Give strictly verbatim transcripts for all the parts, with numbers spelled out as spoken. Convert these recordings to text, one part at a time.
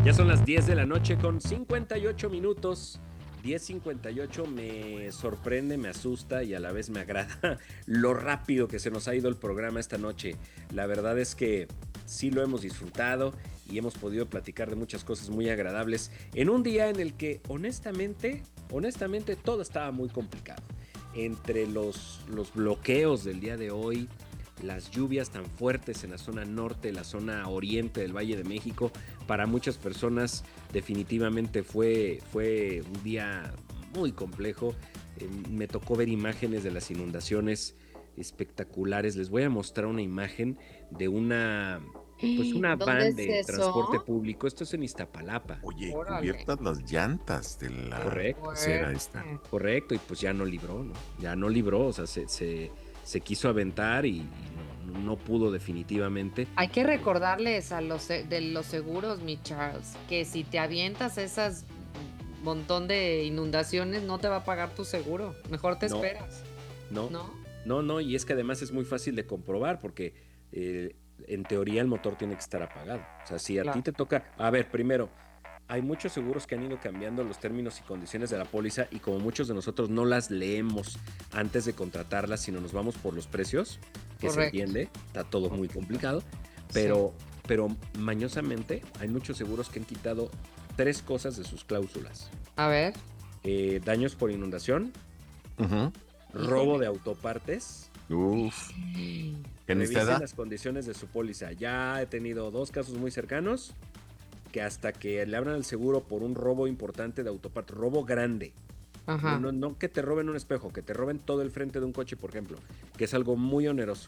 Ya son las diez de la noche con cincuenta y ocho minutos. diez cincuenta y ocho me sorprende, me asusta y a la vez me agrada lo rápido que se nos ha ido el programa esta noche. La verdad es que sí lo hemos disfrutado y hemos podido platicar de muchas cosas muy agradables en un día en el que honestamente, honestamente todo estaba muy complicado. Entre los, los bloqueos del día de hoy, las lluvias tan fuertes en la zona norte, la zona oriente del Valle de México, para muchas personas definitivamente fue, fue un día muy complejo. Eh, me tocó ver imágenes de las inundaciones espectaculares. Les voy a mostrar una imagen de una, pues una ¿Dónde van es de transporte eso? público. Esto es en Iztapalapa. Oye, Órale, cubiertas las llantas de qué la Correcto. acera esta. fuerte. Correcto, y pues ya no libró, ¿no? Ya no libró, o sea, se, se, se quiso aventar y, y no, no pudo definitivamente. Hay que recordarles a los se- de los seguros, mi Charles, que si te avientas esas montón de inundaciones, no te va a pagar tu seguro. Mejor te No, esperas, no, ¿no? no, no, y es que además es muy fácil de comprobar porque eh, en teoría el motor tiene que estar apagado. O sea, si a ti Claro. te toca, a ver, primero, hay muchos seguros que han ido cambiando los términos y condiciones de la póliza y como muchos de nosotros no las leemos antes de contratarlas, sino nos vamos por los precios, que se Correcto. entiende, está todo muy Correcto. complicado, Sí. pero, pero mañosamente hay muchos seguros que han quitado tres cosas de sus cláusulas. A ver, Eh, daños por inundación, Ujú. robo híjole. de autopartes. Uf, ¿qué Revisen necesita? las condiciones de su póliza. Ya he tenido dos casos muy cercanos que hasta que le abran el seguro por un robo importante de autopartes, robo grande. No, Ajá. no, no que te roben un espejo, que te roben todo el frente de un coche, por ejemplo, que es algo muy oneroso.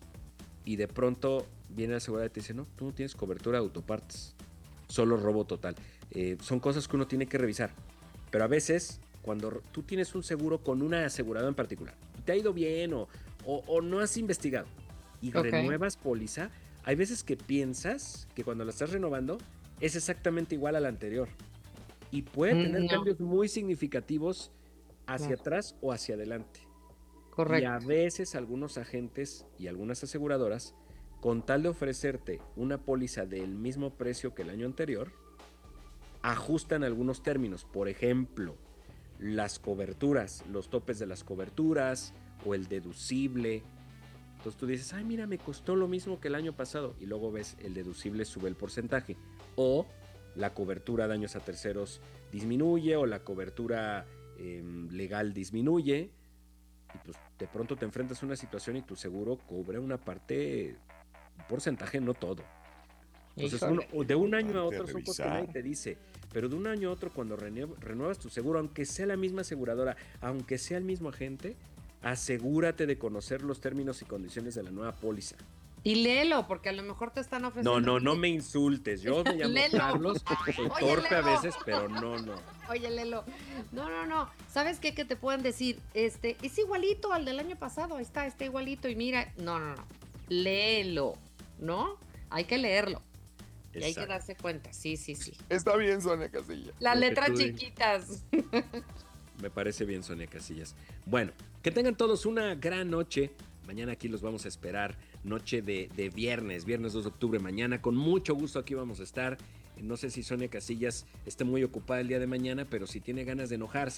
Y de pronto viene la seguridad y te dice, no, tú no tienes cobertura de autopartes, solo robo total. Eh, son cosas que uno tiene que revisar. Pero a veces, cuando tú tienes un seguro con una aseguradora en particular, te ha ido bien o, o, o no has investigado y Ok. renuevas póliza, hay veces que piensas que cuando la estás renovando es exactamente igual a la anterior y puede tener Mm, No, cambios muy significativos hacia claro. atrás o hacia adelante. Y a Correcto. veces algunos agentes y algunas aseguradoras, con tal de ofrecerte una póliza del mismo precio que el año anterior, ajustan algunos términos. Por ejemplo, las coberturas, los topes de las coberturas o el deducible. Entonces tú dices, ay, mira, me costó lo mismo que el año pasado. Y luego ves el deducible sube el porcentaje. O la cobertura daños a terceros disminuye o la cobertura eh, legal disminuye. Y pues de pronto te enfrentas a una situación y tu seguro cubre una parte, un porcentaje, no todo. Entonces, uno, Híjole. de un año a Importante otro son cosas que nadie revisar. te dice, pero de un año a otro cuando renuevas tu seguro, aunque sea la misma aseguradora, aunque sea el mismo agente, asegúrate de conocer los términos y condiciones de la nueva póliza. Y léelo, porque a lo mejor te están No, ofreciendo. no, no Oye, me insultes. Yo me llamo léelo. Carlos, soy Oye, torpe a Lelo. veces, pero no, no. Oye, Lelo. No, no, no. ¿Sabes qué? Que te pueden decir, este, es igualito al del año pasado. Ahí está, está igualito. Y mira, no, no, no. Léelo, ¿no? Hay que leerlo. Y hay que Exacto. darse cuenta. Sí, sí, sí. Está bien, Sonia Casilla. Las Lo que letras tú dices. chiquitas. Me parece bien, Sonia Casillas. Bueno, que tengan todos una gran noche. Mañana aquí los vamos a esperar. Noche de, de viernes, viernes dos de octubre. Mañana, con mucho gusto aquí vamos a estar. No sé si Sonia Casillas esté muy ocupada el día de mañana, pero si tiene ganas de enojarse